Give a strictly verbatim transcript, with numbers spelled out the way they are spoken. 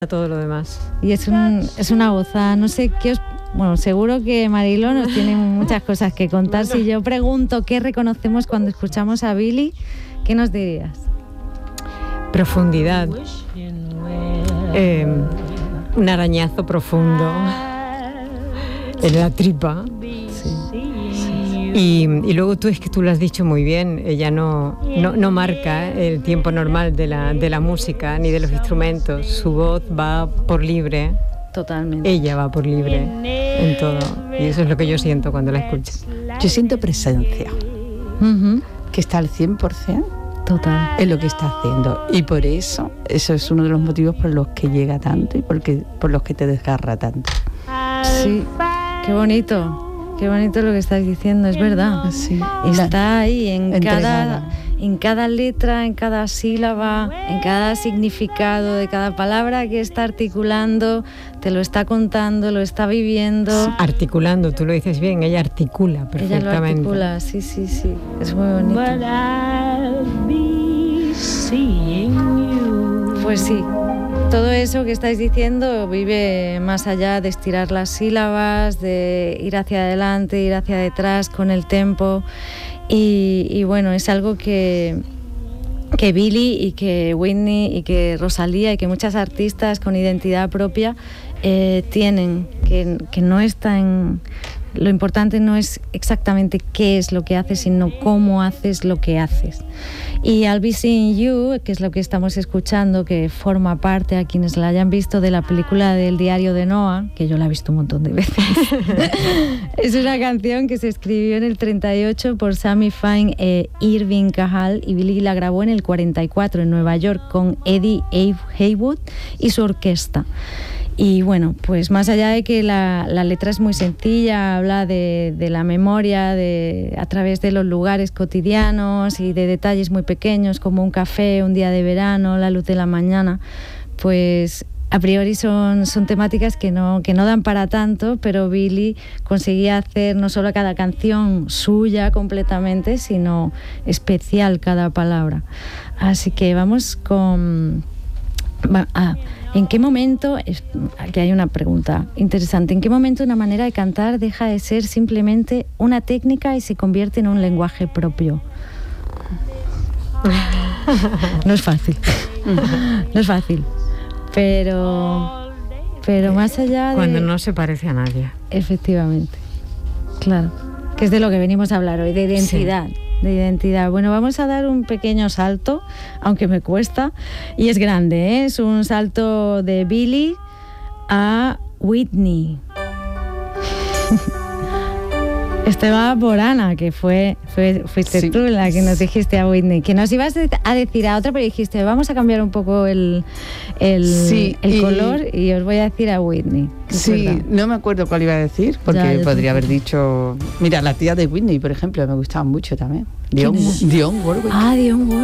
todo lo demás. Y es, un, es una gozada. No sé qué os... Bueno, seguro que Mariló nos tiene muchas cosas que contar. Si yo pregunto qué reconocemos cuando escuchamos a Billy, ¿qué nos dirías? Profundidad. Eh, un arañazo profundo en la tripa. Sí. Y, y luego tú, es que tú lo has dicho muy bien, ella no, no, no marca el tiempo normal de la, de la música ni de los instrumentos. Su voz va por libre. Totalmente. Ella va por libre en todo. Y eso es lo que yo siento cuando la escucho. Yo siento presencia, Uh-huh. que está al cien por ciento Total. en lo que está haciendo. Y por eso, eso es uno de los motivos por los que llega tanto y por, que, por los que te desgarra tanto. Sí, qué bonito. Qué bonito lo que estás diciendo, es verdad. Sí. Está ahí en Entregada. cada, en cada letra, en cada sílaba, en cada significado de cada palabra que está articulando, te lo está contando, lo está viviendo. Articulando, tú lo dices bien, ella articula perfectamente. Ella lo articula, sí, sí, sí. Es muy bonito. Pues sí. Todo eso que estáis diciendo vive más allá de estirar las sílabas, de ir hacia adelante, ir hacia detrás con el tempo. Y, y bueno, es algo que, que Billy y que Whitney y que Rosalía y que muchas artistas con identidad propia eh, tienen, que, que no está en... Lo importante no es exactamente qué es lo que haces, sino cómo haces lo que haces. Y I'll Be Seeing You, que es lo que estamos escuchando, que forma parte, a quienes la hayan visto, de la película del diario de Noah, que yo la he visto un montón de veces. Es una canción que se escribió en el treinta y ocho por Sammy Fine e Irving Cajal, y Billy la grabó en el cuarenta y cuatro en Nueva York con Eddie Haywood y su orquesta. Y bueno, pues más allá de que la, la letra es muy sencilla, habla de, de la memoria de, a través de los lugares cotidianos y de detalles muy pequeños como un café, un día de verano, la luz de la mañana, pues a priori son, son temáticas que no, que no dan para tanto, pero Billy conseguía hacer no solo cada canción suya completamente, sino especial cada palabra. Así que vamos con... Ah, ¿en qué momento, aquí hay una pregunta interesante, ¿en qué momento una manera de cantar deja de ser simplemente una técnica y se convierte en un lenguaje propio? No es fácil, no es fácil, pero, pero más allá de... Cuando no se parece a nadie. Efectivamente, claro, que es de lo que venimos a hablar hoy, de identidad. Sí. De identidad. Bueno, vamos a dar un pequeño salto, aunque me cuesta, y es grande, ¿eh? Es un salto de Billy a Whitney. Este va por Ana, que fue, fue fuiste sí. tú la que nos dijiste a Whitney, que nos ibas a decir a otra, pero dijiste, vamos a cambiar un poco el, el, sí, el y color y os voy a decir a Whitney. Sí, verdad. No me acuerdo cuál iba a decir, porque ya, podría haber dicho... Mira, la tía de Whitney, por ejemplo, me gustaba mucho también. Dionne Warwick. Ah, Dionne Warwick.